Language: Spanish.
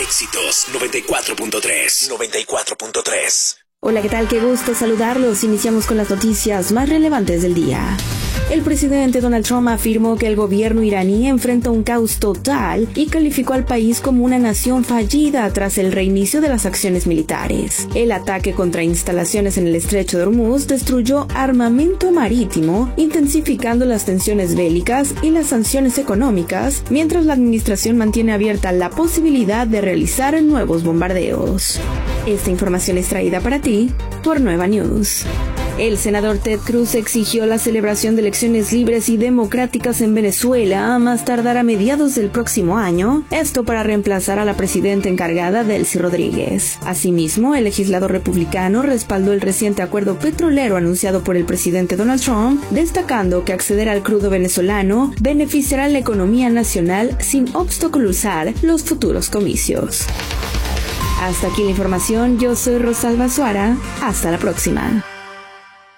Éxitos 94.3. 94.3. Hola, ¿qué tal? Qué gusto saludarlos. Iniciamos con las noticias más relevantes del día. El presidente Donald Trump afirmó que el gobierno iraní enfrenta un caos total y calificó al país como una nación fallida tras el reinicio de las acciones militares. El ataque contra instalaciones en el estrecho de Hormuz destruyó armamento marítimo, intensificando las tensiones bélicas y las sanciones económicas, mientras la administración mantiene abierta la posibilidad de realizar nuevos bombardeos. Esta información es traída para ti por Nueva News. El senador Ted Cruz exigió la celebración de elecciones libres y democráticas en Venezuela a más tardar a mediados del próximo año, esto para reemplazar a la presidenta encargada Delcy Rodríguez. Asimismo, el legislador republicano respaldó el reciente acuerdo petrolero anunciado por el presidente Donald Trump, destacando que acceder al crudo venezolano beneficiará a la economía nacional sin obstaculizar los futuros comicios. Hasta aquí la información, yo soy Rosalba Suara, hasta la próxima.